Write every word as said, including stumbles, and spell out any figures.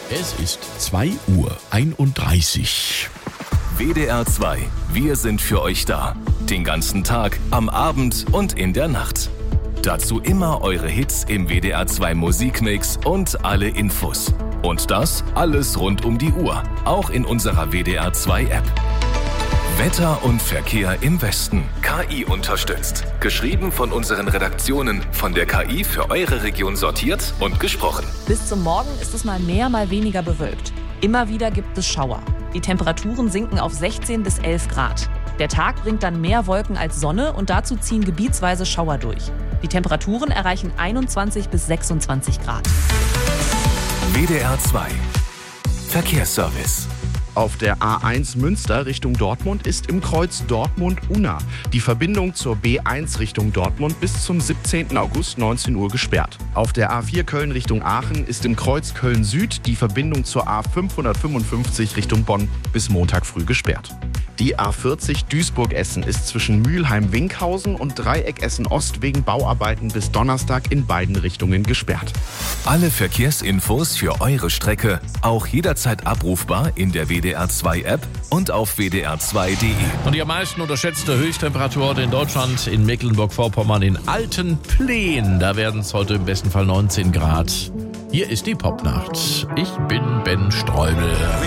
Es ist zwei Uhr einunddreißig. W D R zwei. Wir sind für euch da. Den ganzen Tag, am Abend und in der Nacht. Dazu immer eure Hits im W D R zwei Musikmix und alle Infos. Und das alles rund um die Uhr. Auch in unserer W D R zwei App. Wetter und Verkehr im Westen. K I unterstützt. Geschrieben von unseren Redaktionen. Von der K I für eure Region sortiert und gesprochen. Bis zum Morgen ist es mal mehr, mal weniger bewölkt. Immer wieder gibt es Schauer. Die Temperaturen sinken auf sechzehn bis elf Grad. Der Tag bringt dann mehr Wolken als Sonne und dazu ziehen gebietsweise Schauer durch. Die Temperaturen erreichen einundzwanzig bis sechsundzwanzig Grad. W D R zwei. Verkehrsservice. Auf der A eins Münster Richtung Dortmund ist im Kreuz Dortmund-Unna die Verbindung zur B eins Richtung Dortmund bis zum siebzehnten August neunzehn Uhr gesperrt. Auf der A vier Köln Richtung Aachen ist im Kreuz Köln-Süd die Verbindung zur A fünfhundertfünfundfünfzig Richtung Bonn bis Montag früh gesperrt. Die A vierzig Duisburg-Essen ist zwischen Mülheim-Winkhausen und Dreieck Essen-Ost wegen Bauarbeiten bis Donnerstag in beiden Richtungen gesperrt. Alle Verkehrsinfos für eure Strecke auch jederzeit abrufbar in der W D R zwei App und auf w d r zwei punkt d e. Und die am meisten unterschätzte Höchsttemperatur in Deutschland in Mecklenburg-Vorpommern in Altenpleen. Da werden es heute im besten Fall neunzehn Grad. Hier ist die Popnacht. Ich bin Ben Streubel.